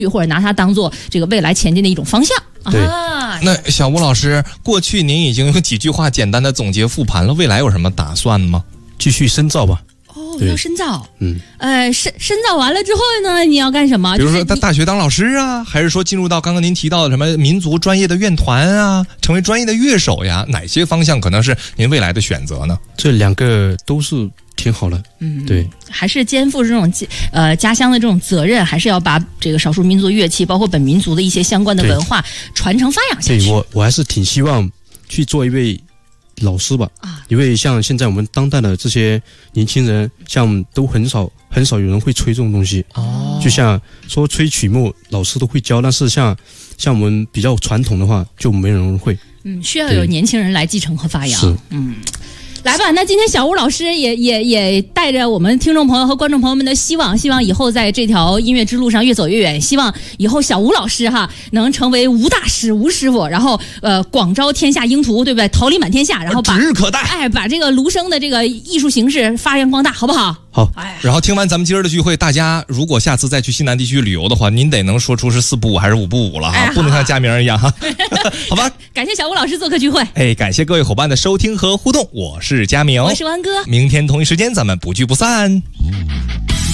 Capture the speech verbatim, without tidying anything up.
或者拿它当做这个未来前进的一种方向。 对， 啊、 那小吴老师，过去您已经用几句话简单的总结复盘了，未来有什么打算吗？ 继续深造吧。 哦，要深造。 嗯， 呃，深深造完了之后呢，你要干什么？ 比如说， 就是在大学当老师啊，还是说进入到刚刚您提到的什么民族专业的乐团啊，成为专业的乐手呀？哪些方向可能是您未来的选择呢？ 这两个都是挺好的。 嗯， 对， 还是肩负这种呃家乡的这种责任，还是要把这个少数民族乐器，包括本民族的一些相关的文化传承发扬下去。 对，我我还是挺希望去做一位老师吧，啊，因为像现在我们当代的这些年轻人，像都很少很少有人会吹这种东西。哦，就像说吹曲目，老师都会教，但是像像我们比较传统的话，就没人会。 嗯，需要有年轻人来继承和发扬。 是， 嗯。来吧，那今天小吴老师也也也带着我们听众朋友和观众朋友们的希望，希望以后在这条音乐之路上越走越远，希望以后小吴老师哈能成为吴大师、吴师傅，然后呃广招天下英徒，对不对？桃李满天下，然后把指日可待， 哎，把这个芦笙的这个艺术形式发扬光大，好不好？ 好， 哎， 然后听完咱们今儿的聚会，大家如果下次再去西南地区旅游的话，您得能说出是四不五还是五不五了哈， 哎、 不能像佳明一样哈。好吧， 感谢小吴老师做客聚会， 哎，感谢各位伙伴的收听和互动，我是佳明， 我是王哥， 明天同一时间咱们不聚不散。